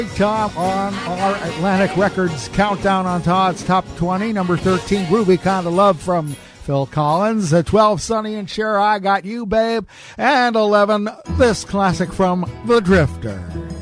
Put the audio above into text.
Tom on our Atlantic Records countdown on Todd's Top 20. Number 13, Groovy Kinda Love from Phil Collins. 12, Sonny and Cher, I Got You, Babe. And 11, this classic from The Drifter.